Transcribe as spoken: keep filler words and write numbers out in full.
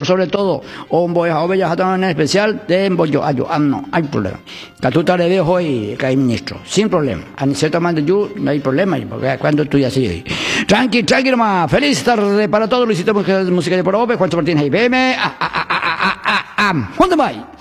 sobre todo, o un boya o bellas en especial, de bollo, ayo, ah, no, hay problema. Que tú te le dejo hoy, que hay ministro, sin problema. A cierto mando yo, no hay problema, porque cuando tú ya sí. Tranqui, tranqui nomás. Feliz tarde para todos, Luisito Música de Por Ove, Juancho Martínez, I B M, ah, ah, ah, ah, ah, ah, ah, ah,